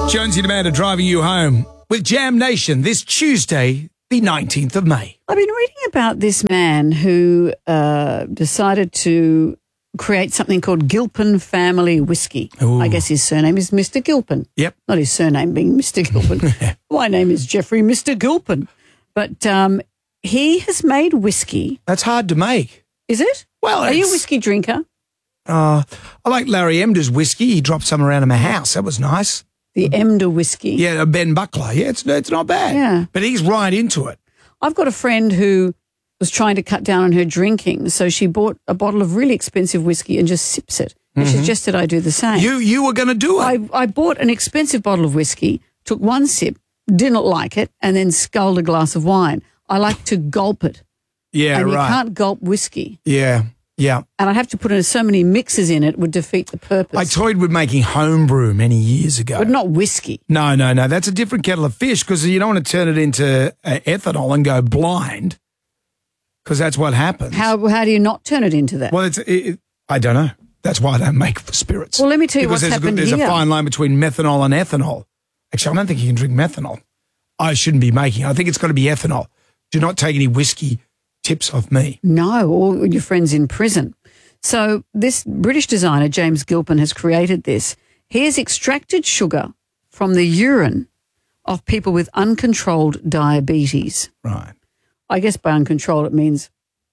Jonesy and Amanda driving you home with Jam Nation this Tuesday, the 19th of May. I've been reading about this man who decided to create something called Gilpin Family Whiskey. Ooh. I guess his surname is Mr. Gilpin. Yep. Not his surname being Mr. Gilpin. My name is Jeffrey Mr. Gilpin. But he has made whiskey. That's hard to make. Is it? Well, are you a whiskey drinker? I like Larry Emder's whiskey. He dropped some around in my house. That was nice. The Emder whiskey. Yeah, Ben Buckler. Yeah, it's not bad. Yeah. But he's right into it. I've got a friend who was trying to cut down on her drinking, so she bought a bottle of really expensive whiskey and just sips it. And she suggested I do the same. You were going to do it. I bought an expensive bottle of whiskey, took one sip, didn't like it, and then sculled a glass of wine. I like to gulp it. Yeah, and right. you can't gulp whiskey. Yeah. And I'd have to put in so many mixes in it would defeat the purpose. I toyed with making homebrew many years ago. But not whiskey. No. That's a different kettle of fish because you don't want to turn it into ethanol and go blind because that's what happens. How do you not turn it into that? Well, I don't know. That's why I don't make spirits. Well, let me tell you what's happened There's here. a fine line between methanol and ethanol. Actually, I don't think you can drink methanol. I shouldn't be making it. I think it's got to be ethanol. Do not take any whiskey tips off me. No, or your friends in prison. So this British designer, James Gilpin, has created this. He has extracted sugar from the urine of people with uncontrolled diabetes. Right. I guess by uncontrolled it means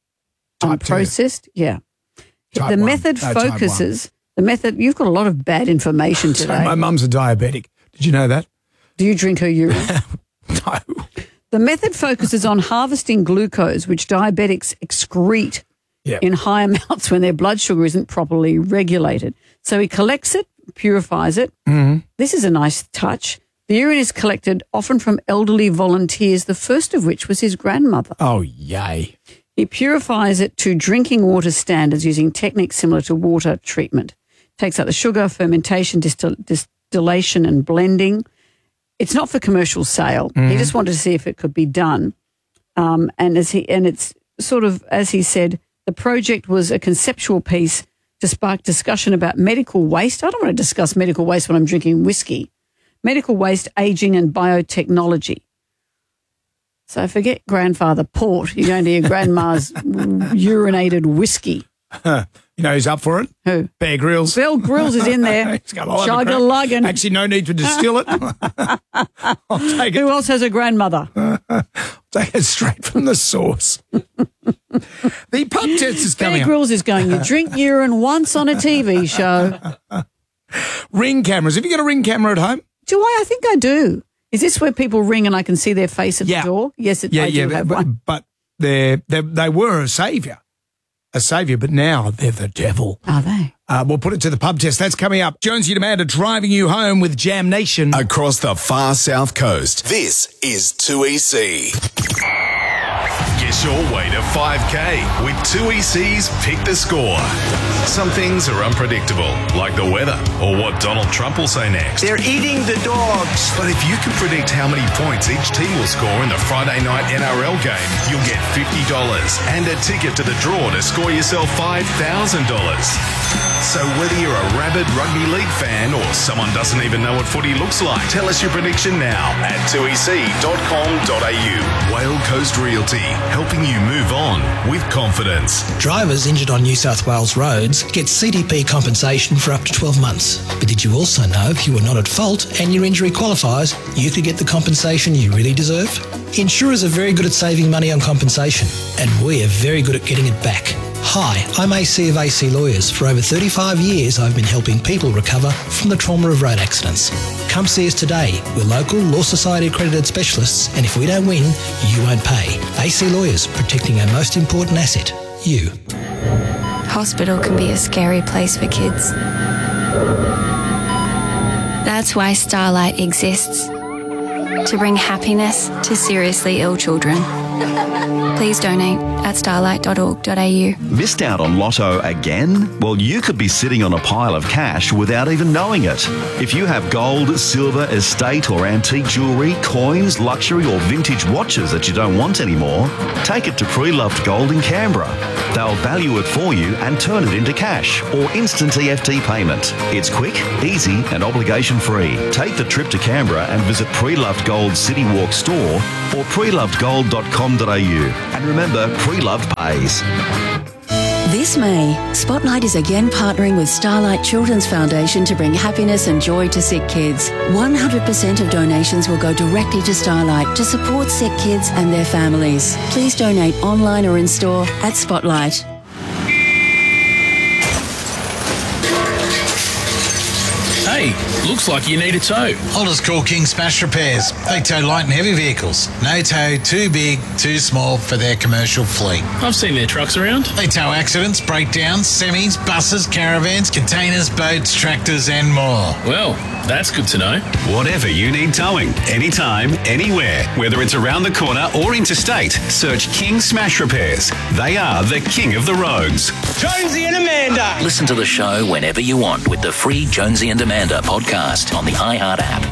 Type 2. unprocessed. Yeah. Type the 1. method No, focuses, you've got a lot of bad information So today. my mum's a diabetic. Did you know that? Do you drink her urine? No. The method focuses on harvesting glucose, which diabetics excrete in high amounts when their blood sugar isn't properly regulated. So he collects it, purifies it. Mm-hmm. This is a nice touch. The urine is collected often from elderly volunteers, the first of which was his grandmother. Oh, yay. He purifies it to drinking water standards using techniques similar to water treatment. Takes out the sugar, fermentation, distillation and blending. It's not for commercial sale. He just wanted to see if it could be done. And it's sort of, as he said, the project was a conceptual piece to spark discussion about medical waste. I don't want to discuss medical waste when I'm drinking whiskey. Medical waste, aging and biotechnology. So forget grandfather port. You're going to your grandma's urinated whiskey. You know who's up for it? Who? Bear Grylls. Bear Grylls is in there. He's got a lot of Chug-a-luggin'. Actually, no need to distill it. I'll take it. Who else has a grandmother? Take it straight from the source. The pub test is coming Bear up. Grylls is going, you drink urine once on a TV show. Ring cameras. Have you got a ring camera at home? Do I? I think I do. Is this where people ring and I can see their face at the door? Yes, I do have one. But they were a saviour. But now they're the devil. Are they? We'll put it to the pub test. That's coming up. Jonesy and Amanda driving you home with Jam Nation. Across the far south coast, this is 2EC. Guess your way to 5K with 2EC's Pick the Score. Some things are unpredictable, like the weather or what Donald Trump will say next. They're eating the dogs. But if you can predict how many points each team will score in the Friday night NRL game, you'll get $50 and a ticket to the draw to score yourself $5,000. So whether you're a rabid rugby league fan or someone doesn't even know what footy looks like, tell us your prediction now at 2ec.com.au. Whale Coast Realty, helping you move on with confidence. Drivers injured on New South Wales roads get CDP compensation for up to 12 months. But did you also know if you were not at fault and your injury qualifies, you could get the compensation you really deserve? Insurers are very good at saving money on compensation, and we are very good at getting it back. Hi, I'm AC of AC Lawyers. For over 35 years, I've been helping people recover from the trauma of road accidents. Come see us today. We're local Law Society accredited specialists, and if we don't win, you won't pay. AC Lawyers, protecting our most important asset, you. Hospital can be a scary place for kids. That's why Starlight exists. To bring happiness to seriously ill children. Please donate at starlight.org.au. Missed out on Lotto again? Well, you could be sitting on a pile of cash without even knowing it. If you have gold, silver, estate or antique jewellery, coins, luxury or vintage watches that you don't want anymore, take it to Pre-Loved Gold in Canberra. They'll value it for you and turn it into cash or instant EFT payment. It's quick, easy and obligation-free. Take the trip to Canberra and visit Pre-Loved Gold City Walk store or prelovedgold.com.au. And remember, Pre-Loved pays. This May, Spotlight is again partnering with Starlight Children's Foundation to bring happiness and joy to sick kids. 100% of donations will go directly to Starlight to support sick kids and their families. Please donate online or in store at Spotlight. Hey, looks like you need a tow. I'll just call King Smash Repairs. They tow light and heavy vehicles. No tow too big, too small for their commercial fleet. I've seen their trucks around. They tow accidents, breakdowns, semis, buses, caravans, containers, boats, tractors and more. Well, that's good to know. Whatever you need towing, anytime, anywhere, whether it's around the corner or interstate, search King Smash Repairs. They are the king of the roads. Jonesy and Amanda. Listen to the show whenever you want with the free Jonesy and Amanda podcast on the iHeart app.